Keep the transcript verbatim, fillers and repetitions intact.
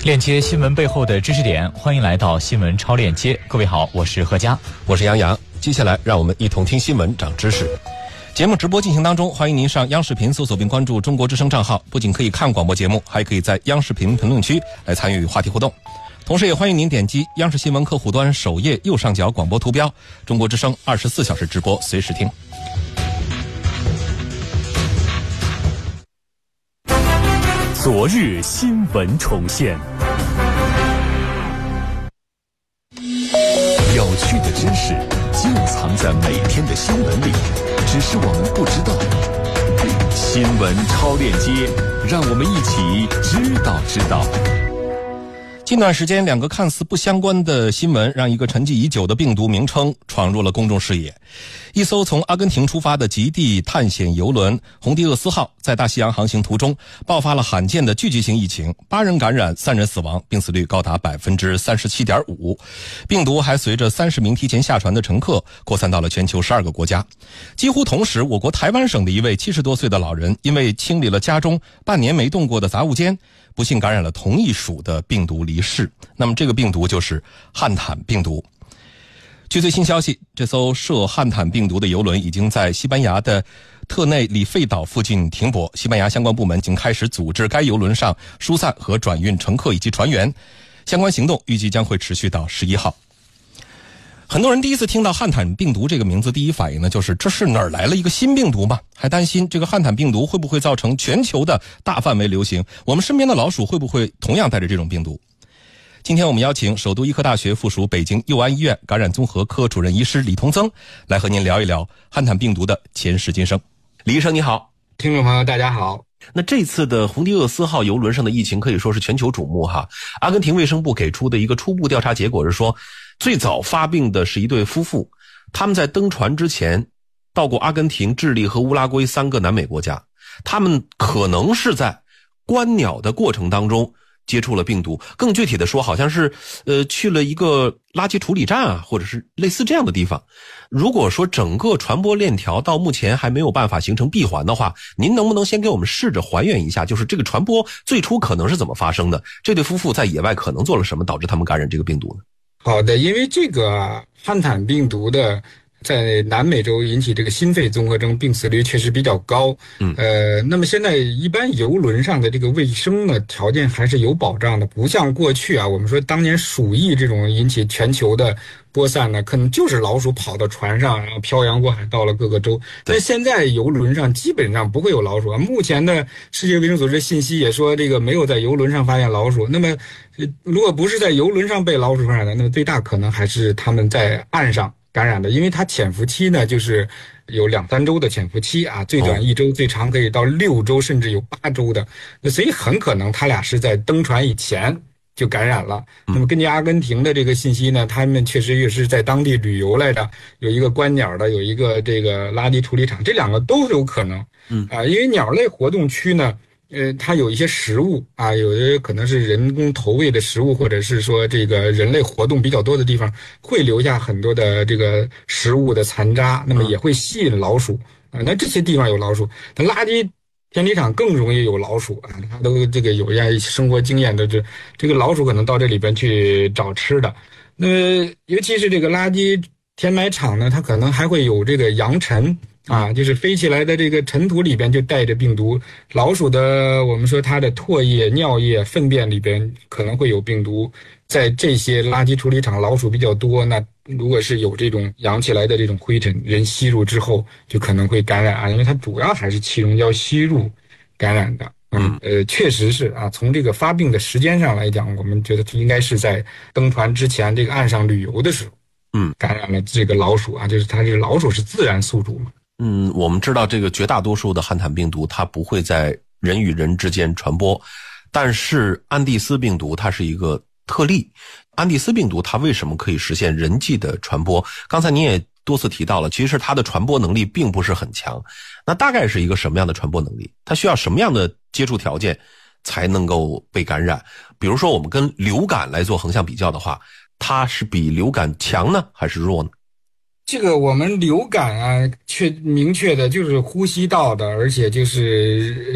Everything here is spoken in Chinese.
链接新闻背后的知识点，欢迎来到新闻超链接。各位好，我是贺佳， 我是杨洋。接下来让我们一同听新闻，长知识。节目直播进行当中，欢迎您上央视频搜索并关注中国之声账号，不仅可以看广播节目，还可以在央视频评论区来参与话题互动。同时也欢迎您点击央视新闻客户端首页右上角广播图标，中国之声二十四小时直播，随时听。 昨日新闻重现， 有趣的知识就藏在每天的新闻里，只是我们不知道。新闻超链接，让我们一起知道知道。 近段时间，两个看似不相关的新闻让一个沉寂已久的病毒名称闯入了公众视野。一艘从阿根廷出发的极地探险游轮红帝厄斯号在大西洋航行途中爆发了罕见的聚集性疫情，八人感染，三人死亡，病死率高达 百分之三十七点五。 病毒还随着三十名提前下船的乘客扩散到了全球十二个国家。几乎同时，我国台湾省的一位七十多岁的老人因为清理了家中半年没动过的杂物间，不幸感染了同一属的病毒离世。那么这个病毒就是汉坦病毒。据最新消息，这艘涉汉坦病毒的游轮已经在西班牙的特内里费岛附近停泊，西班牙相关部门已经开始组织该游轮上疏散和转运乘客以及船员，相关行动预计将会持续到十一号。很多人第一次听到汉坦病毒这个名字，第一反应呢就是这是哪儿来了一个新病毒吗？还担心这个汉坦病毒会不会造成全球的大范围流行，我们身边的老鼠会不会同样带着这种病毒。今天我们邀请首都医科大学附属北京佑安医院感染综合科主任医师李同增来和您聊一聊汉坦病毒的前世今生。李医生你好。 听众朋友大家好。 那这次的红帝厄斯号游轮上的疫情可以说是全球瞩目哈。阿根廷卫生部给出的一个初步调查结果是说，最早发病的是一对夫妇，他们在登船之前到过阿根廷、智利和乌拉圭三个南美国家，他们可能是在观鸟的过程当中接触了病毒，更具体的说好像是呃去了一个垃圾处理站啊，或者是类似这样的地方。如果说整个传播链条到目前还没有办法形成闭环的话，您能不能先给我们试着还原一下，就是这个传播最初可能是怎么发生的？这对夫妇在野外可能做了什么导致他们感染这个病毒呢？ 好的，因为这个汉坦病毒的在南美洲引起这个心肺综合征病死率确实比较高，嗯，呃，那么现在一般游轮上的这个卫生呢条件还是有保障的，不像过去啊，我们说当年鼠疫这种引起全球的播散呢，可能就是老鼠跑到船上，然后漂洋过海到了各个州。但现在游轮上基本上不会有老鼠啊。目前的世界卫生组织信息也说，这个没有在游轮上发现老鼠。那么，如果不是在游轮上被老鼠感染的，那么最大可能还是他们在岸上感染的，因为它潜伏期呢就是有两三周的潜伏期啊，最短一周，最长可以到六周，甚至有八周的。那所以很可能他俩是在登船以前就感染了。那么根据阿根廷的这个信息呢，他们确实也是在当地旅游来的，有一个观鸟的，有一个这个垃圾处理厂，这两个都有可能。嗯啊，因为鸟类活动区呢，呃，它有一些食物啊，有的可能是人工投喂的食物，或者是说这个人类活动比较多的地方，会留下很多的这个食物的残渣，那么也会吸引老鼠啊。那这些地方有老鼠，那垃圾天体厂更容易有老鼠啊，它都这个有一些生活经验的，这这个老鼠可能到这里边去找吃的。那么尤其是这个垃圾填埋场呢，它可能还会有这个扬尘啊，就是飞起来的这个尘土里边就带着病毒。老鼠的我们说它的唾液、尿液、粪便里边可能会有病毒，在这些垃圾处理厂老鼠比较多，那如果是有这种扬起来的这种灰尘，人吸入之后就可能会感染啊，因为它主要还是气溶胶吸入感染的。嗯，呃，确实是啊，从这个发病的时间上来讲，我们觉得应该是在登船之前这个岸上旅游的时候，嗯，感染了这个老鼠啊，就是它这个老鼠是自然宿主嘛。 嗯，我们知道这个绝大多数的汉坦病毒它不会在人与人之间传播，但是安第斯病毒它是一个特例。安第斯病毒它为什么可以实现人际的传播？刚才您也多次提到了，其实它的传播能力并不是很强。那大概是一个什么样的传播能力？它需要什么样的接触条件才能够被感染？比如说我们跟流感来做横向比较的话，它是比流感强呢还是弱呢？ 这个我们流感啊，确明确的就是呼吸道的，而且就是